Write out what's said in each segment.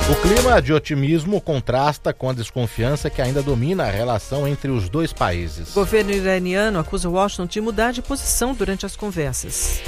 O clima de otimismo contrasta com a desconfiança que ainda domina a relação entre os dois países. O governo iraniano acusa Washington de mudar de posição durante as conversas.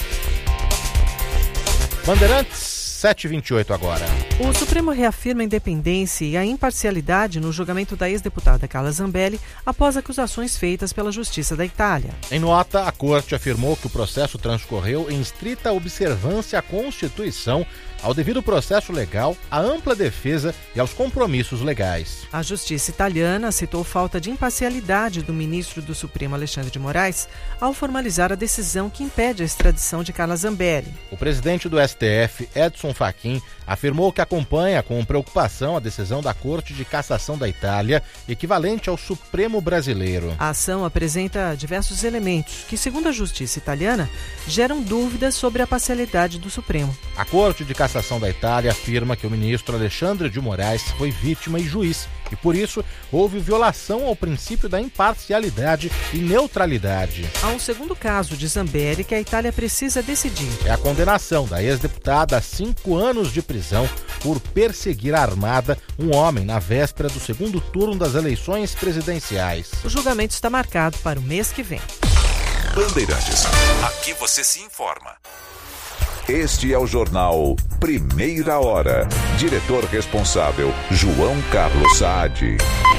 Bandeirantes, 7h28 agora. O Supremo reafirma a independência e a imparcialidade no julgamento da ex-deputada Carla Zambelli após acusações feitas pela Justiça da Itália. Em nota, a Corte afirmou que o processo transcorreu em estrita observância à Constituição, ao devido processo legal, à ampla defesa e aos compromissos legais. A Justiça italiana citou falta de imparcialidade do ministro do Supremo Alexandre de Moraes ao formalizar a decisão que impede a extradição de Carla Zambelli. O presidente do STF, Edson Fachin, afirmou que acompanha com preocupação a decisão da Corte de Cassação da Itália, equivalente ao Supremo brasileiro. A ação apresenta diversos elementos que, segundo a Justiça italiana, geram dúvidas sobre a parcialidade do Supremo. A Corte de Cassação da Itália afirma que o ministro Alexandre de Moraes foi vítima e juiz, e por isso houve violação ao princípio da imparcialidade e neutralidade. Há um segundo caso de Zambelli que a Itália precisa decidir. É a condenação da ex-deputada a 5 anos de prisão por perseguir armada um homem na véspera do segundo turno das eleições presidenciais. O julgamento está marcado para o mês que vem. Bandeirantes, aqui você se informa. Este é o jornal Primeira Hora. Diretor responsável, João Carlos Saad.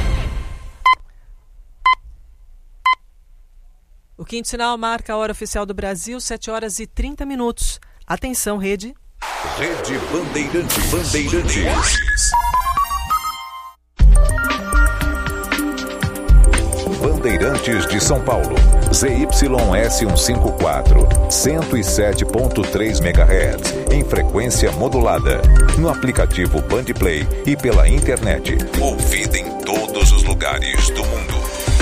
O quinto sinal marca a hora oficial do Brasil, 7h30. Atenção, rede. Rede Bandeirantes. Bandeirantes. Bandeirantes de São Paulo. ZYS154, 107.3 MHz, em frequência modulada. No aplicativo Bandplay e pela internet. Ouvida em todos os lugares do mundo.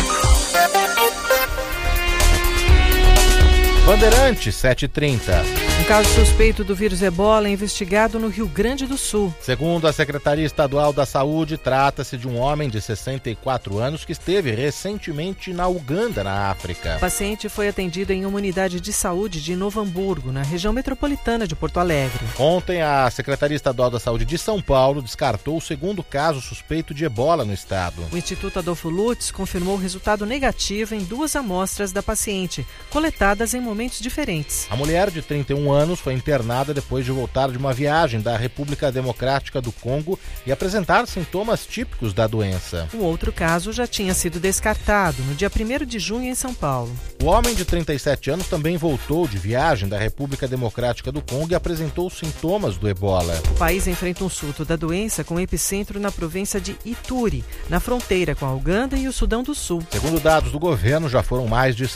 Bandeirantes, 7h30. Um caso suspeito do vírus Ebola é investigado no Rio Grande do Sul. Segundo a Secretaria Estadual da Saúde, trata-se de um homem de 64 anos que esteve recentemente na Uganda, na África. O paciente foi atendido em uma unidade de saúde de Novo Hamburgo, na região metropolitana de Porto Alegre. Ontem, a Secretaria Estadual da Saúde de São Paulo descartou o segundo caso suspeito de Ebola no estado. O Instituto Adolfo Lutz confirmou o resultado negativo em 2 amostras da paciente, coletadas em momentos diferentes. A mulher de 31 anos foi internada depois de voltar de uma viagem da República Democrática do Congo e apresentar sintomas típicos da doença. Um outro caso já tinha sido descartado no dia 1º de junho em São Paulo. O homem de 37 anos também voltou de viagem da República Democrática do Congo e apresentou sintomas do Ebola. O país enfrenta um surto da doença com epicentro na província de Ituri, na fronteira com a Uganda e o Sudão do Sul. Segundo dados do governo, já foram mais de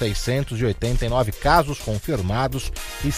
689 casos confirmados e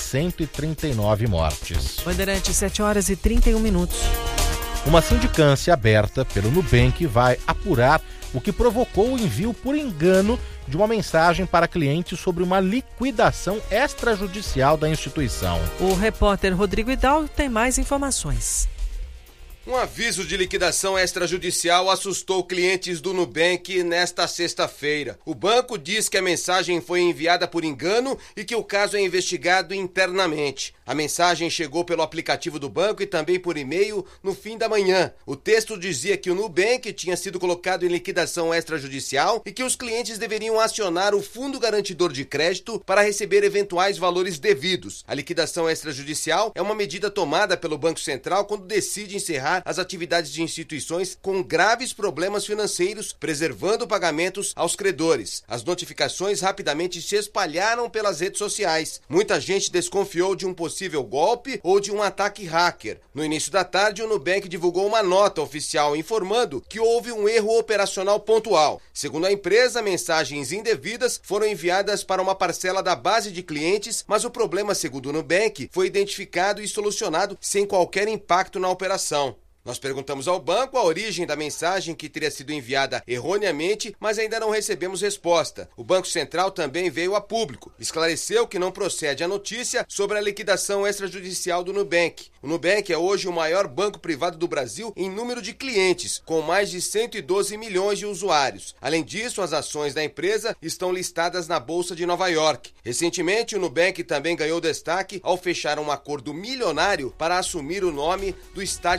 139 mortes. Bandeirantes, 7h31. Uma sindicância aberta pelo Nubank vai apurar o que provocou o envio por engano de uma mensagem para clientes sobre uma liquidação extrajudicial da instituição. O repórter Rodrigo Hidalgo tem mais informações. Um aviso de liquidação extrajudicial assustou clientes do Nubank nesta sexta-feira. O banco diz que a mensagem foi enviada por engano e que o caso é investigado internamente. A mensagem chegou pelo aplicativo do banco e também por e-mail no fim da manhã. O texto dizia que o Nubank tinha sido colocado em liquidação extrajudicial e que os clientes deveriam acionar o Fundo Garantidor de Crédito para receber eventuais valores devidos. A liquidação extrajudicial é uma medida tomada pelo Banco Central quando decide encerrar as atividades de instituições com graves problemas financeiros, preservando pagamentos aos credores. As notificações rapidamente se espalharam pelas redes sociais. Muita gente desconfiou de um possível golpe ou de um ataque hacker. No início da tarde, o Nubank divulgou uma nota oficial informando que houve um erro operacional pontual. Segundo a empresa, mensagens indevidas foram enviadas para uma parcela da base de clientes, mas o problema, segundo o Nubank, foi identificado e solucionado sem qualquer impacto na operação. Nós perguntamos ao banco a origem da mensagem que teria sido enviada erroneamente, mas ainda não recebemos resposta. O Banco Central também veio a público. Esclareceu que não procede a notícia sobre a liquidação extrajudicial do Nubank. O Nubank é hoje o maior banco privado do Brasil em número de clientes, com mais de 112 milhões de usuários. Além disso, as ações da empresa estão listadas na Bolsa de Nova York. Recentemente, o Nubank também ganhou destaque ao fechar um acordo milionário para assumir o nome do estádio